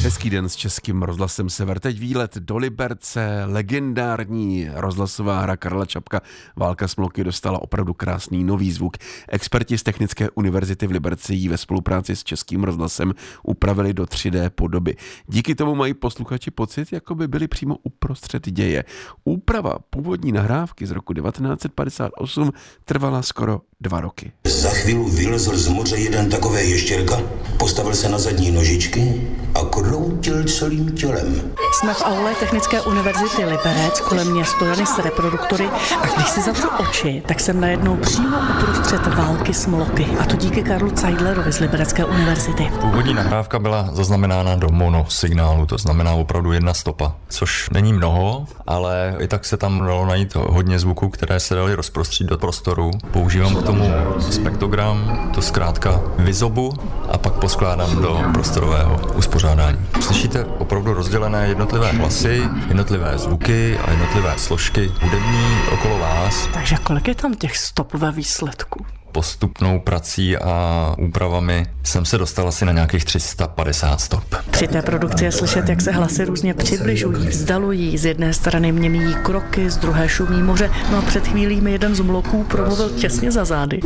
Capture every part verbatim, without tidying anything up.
Hezký den s Českým rozhlasem Sever. Teď výlet do Liberce, legendární rozhlasová hra Karla Čapka Válka Smloky dostala opravdu krásný nový zvuk. Experti z Technické univerzity v Liberci ji ve spolupráci s Českým rozhlasem upravili do tři dé podoby. Díky tomu mají posluchači pocit, jako by byli přímo uprostřed děje. Úprava původní nahrávky z roku devatenáct set padesát osm trvala skoro dva roky. Za chvíli vylezl z moře jeden takový ještěrka, postavil se na zadní nožičky a kroutil celým tělem. Jsme v aule Technické univerzity Liberec, kolem mě stojany s reproduktory a když si zavřu oči, tak jsem najednou přímo uprostřed Války Smloky. A to díky Karlu Zeidlerovi z Liberecké univerzity. Původní nahrávka byla zaznamenána do monosignálu, to znamená opravdu jedna stopa, což není mnoho, ale i tak se tam dalo najít hodně zvuků, které se daly rozprostřít do prostoru. Používám k tomu spektrogram, to zkrátka vyzobu a pak poskládám do prostorového uspořádání. Slyšíte opravdu rozdělené jednotlivé hlasy, jednotlivé zvuky a jednotlivé složky hudební okolo vás. Takže kolik je tam těch stop ve výsledku? Postupnou prací a úpravami jsem se dostal asi na nějakých tři sta padesát stop. Při té produkci je slyšet, jak se hlasy různě přibližují, vzdalují. Z jedné strany mění kroky, z druhé šumí moře. No a před chvílí mi jeden z mloků promluvil těsně za zády.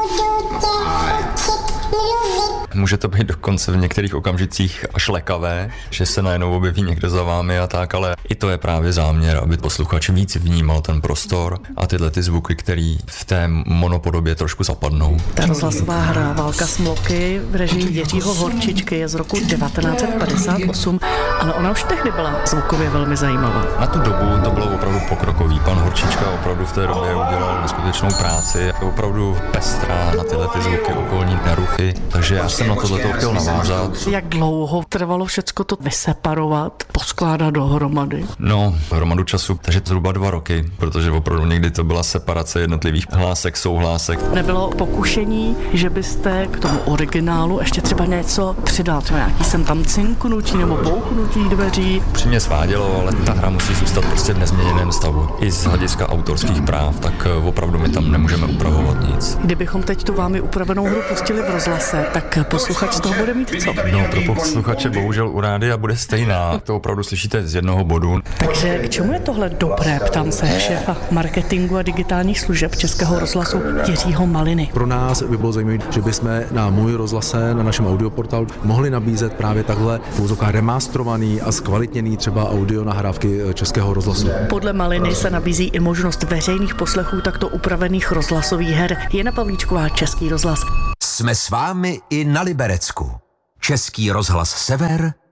Může to být dokonce v některých okamžicích až lekavé, že se najednou objeví někdo za vámi a tak, ale i to je právě záměr, aby posluchač víc vnímal ten prostor a tyhle ty zvuky, které v té monopodobě trošku zapadnou. Ta rozhlasová hra Válka Smloky v režii Jiřího Horčičky je z roku devatenáct set padesát osm, ale ona už tehdy byla zvukově velmi zajímavá. Na tu dobu to bylo opravdu pokrokový. Pan Horčička opravdu v té době udělal neskutečnou práci, je opravdu pestrá na tyhle ty zvuky, okolní neruchy, takže já jsem na tohleto chtěl navázat. Jak dlouho trvalo všecko to vyseparovat, poskládat dohromady? No, hromadu času, takže zhruba dva roky, protože opravdu někdy to byla separace jednotlivých hlásek, souhlásek. Nebylo pokušení, že byste k tomu originálu ještě třeba něco přidal, třeba nějaký sem tam cinknutí nebo bouchnutí dveří? Při mě svádělo, ale ta hra musí zůstat prostě v nezměněném stavu. I z hlediska autorských práv, tak opravdu my tam nemůžeme upravovat nic. Kdybychom teď tu vámi upravenou hru pustili v rozhlase, tak posluchač z toho bude mít co? No, pro posluchače bohužel u rádia bude stejná. To opravdu slyšíte z jednoho bodu. Takže k čemu je tohle dobré, ptám se šéfa marketingu a digitálních služeb Českého rozhlasu Jiřího Maliny. Pro nás by bylo zajímavé, že bychom na Můj rozhlase, na našem audioportálu mohli nabízet právě takhle remastrovaný a zkvalitněný třeba audio nahrávky Českého rozhlasu. Podle Maliny se nabízí i možnost veřejných poslechů takto upravených rozhlasových her. Jana Pavlíčková, Český rozhlas. Jsme s vámi i na Liberecku. Český rozhlas Sever